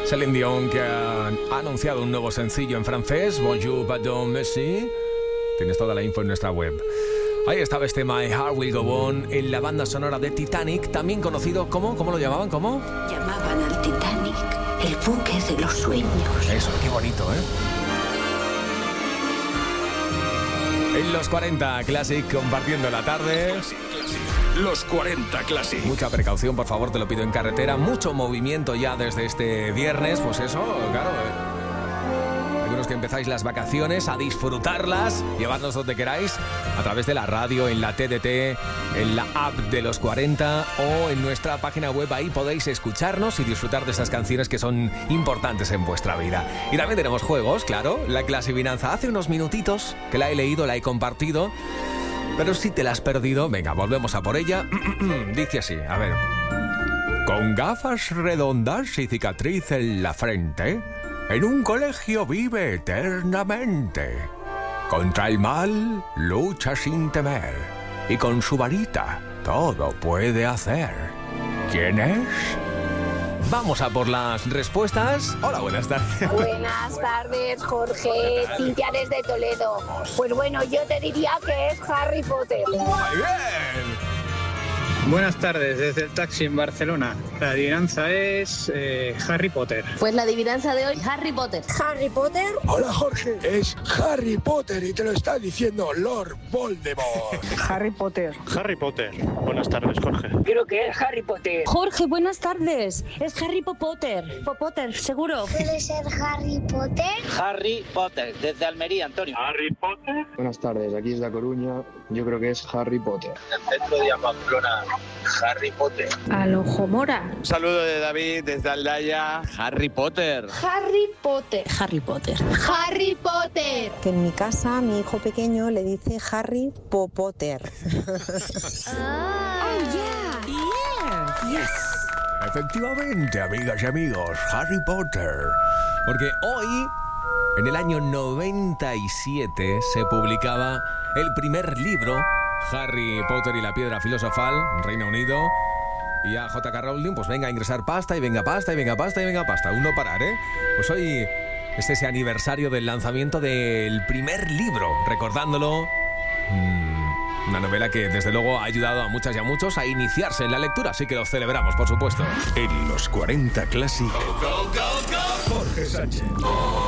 Celine Dion, que ha anunciado un nuevo sencillo en francés, Bonjour, pardon, merci. Tienes toda la info en nuestra web. Ahí estaba este My Heart Will Go On en la banda sonora de Titanic, también conocido como... ¿Cómo lo llamaban? ¿Cómo? Llamaban al Titanic el buque de los sueños. Eso, qué bonito, ¿eh? En los 40 Classic, compartiendo la tarde. Los 40 Classic. Mucha precaución, por favor, te lo pido en carretera. Mucho movimiento ya desde este viernes. Pues eso, claro. Algunos que empezáis las vacaciones a disfrutarlas, llevarnos donde queráis, a través de la radio, en la TDT, en la app de los 40 o en nuestra página web. Ahí podéis escucharnos y disfrutar de esas canciones que son importantes en vuestra vida. Y también tenemos juegos, claro. La clasivinanza. Hace unos minutitos que la he leído, la he compartido. Pero si te la has perdido, venga, volvemos a por ella. Dice así, a ver. Con gafas redondas y cicatriz en la frente, en un colegio vive eternamente. Contra el mal lucha sin temer, y con su varita todo puede hacer. ¿Quién es? Vamos a por las respuestas. Hola, buenas tardes. Buenas tardes, Jorge. Cintia desde Toledo. Pues bueno, yo te diría que es Harry Potter. Muy bien. Buenas tardes, desde el taxi en Barcelona. La adivinanza es Harry Potter. Pues la adivinanza de hoy, Harry Potter. ¿Harry Potter? Hola, Jorge, es Harry Potter y te lo está diciendo Lord Voldemort. Harry Potter. Harry Potter. Buenas tardes, Jorge. Creo que es Harry Potter. Jorge, buenas tardes. Es Harry Potter. Potter, seguro. ¿Puede ser Harry Potter? Harry Potter, desde Almería, Antonio. Harry Potter. Buenas tardes, aquí es La Coruña. Yo creo que es Harry Potter. El centro de Pamplona, Harry Potter. Al ojo mora. Un saludo de David desde Aldaya. Harry Potter. Harry Potter. Harry Potter. Harry Potter. Que en mi casa mi hijo pequeño le dice Harry Potter. Oh, yeah. Yes. Efectivamente, amigas y amigos, Harry Potter. Porque hoy, en el año 97, se publicaba el primer libro, Harry Potter y la Piedra Filosofal, Reino Unido. Y a J.K. Rowling, pues venga a ingresar pasta, y venga pasta, y venga pasta, y venga pasta. Un no parar, ¿eh? Pues hoy es ese aniversario del lanzamiento del primer libro, recordándolo. Una novela que, desde luego, ha ayudado a muchas y a muchos a iniciarse en la lectura, así que lo celebramos, por supuesto. En los 40 Classic. Jorge Sánchez.